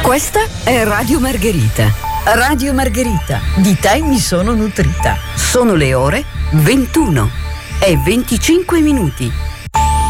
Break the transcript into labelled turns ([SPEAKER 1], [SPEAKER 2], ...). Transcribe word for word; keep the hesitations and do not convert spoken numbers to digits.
[SPEAKER 1] Questa è Radio Margherita. Radio Margherita, di te mi sono nutrita. Sono le ore ventuno e venticinque minuti.